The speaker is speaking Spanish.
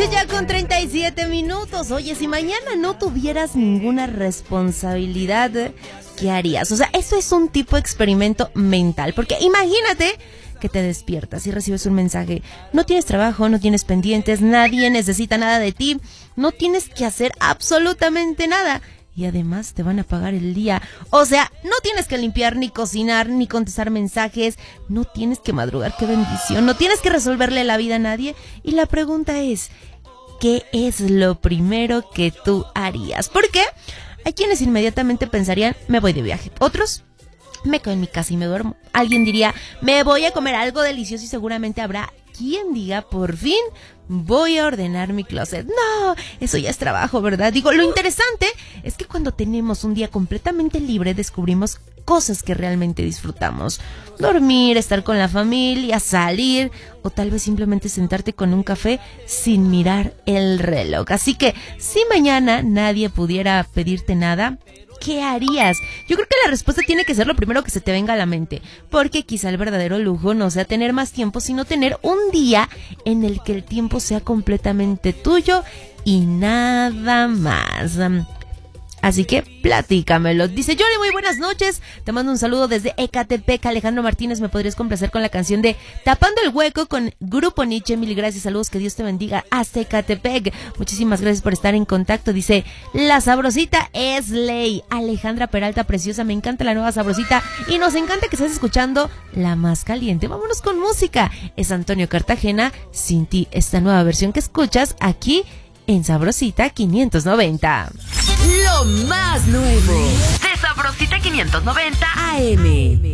Ya con 37 minutos. Oye, si mañana no tuvieras ninguna responsabilidad, ¿qué harías? O sea, esto es un tipo de experimento mental. Porque imagínate que te despiertas y recibes un mensaje. No tienes trabajo, no tienes pendientes, nadie necesita nada de ti, no tienes que hacer absolutamente nada. Y además te van a pagar el día. O sea, no tienes que limpiar, ni cocinar, ni contestar mensajes. No tienes que madrugar, qué bendición. No tienes que resolverle la vida a nadie. Y la pregunta es, ¿qué es lo primero que tú harías? Porque hay quienes inmediatamente pensarían, me voy de viaje. Otros, me quedo en mi casa y me duermo. Alguien diría, me voy a comer algo delicioso, y seguramente habrá quien diga, por fin voy a ordenar mi closet. No, eso ya es trabajo, ¿verdad? Digo, lo interesante es que cuando tenemos un día completamente libre descubrimos cosas que realmente disfrutamos. Dormir, estar con la familia, salir o tal vez simplemente sentarte con un café sin mirar el reloj. Así que si mañana nadie pudiera pedirte nada, ¿qué harías? Yo creo que la respuesta tiene que ser lo primero que se te venga a la mente, porque quizá el verdadero lujo no sea tener más tiempo, sino tener un día en el que el tiempo sea completamente tuyo y nada más. Así que platícamelo. Dice Johnny, muy buenas noches. Te mando un saludo desde Ecatepec. Alejandro Martínez, ¿me podrías complacer con la canción de Tapando el Hueco con Grupo Nietzsche? Mil gracias, saludos, que Dios te bendiga hasta Ecatepec. Muchísimas gracias por estar en contacto. Dice, la sabrosita es ley. Alejandra Peralta, preciosa, me encanta la nueva sabrosita y nos encanta que estés escuchando la más caliente. Vámonos con música. Es Antonio Cartagena, Sin Ti, esta nueva versión que escuchas aquí en Sabrosita 590. Lo más nuevo de Sabrosita 590 AM.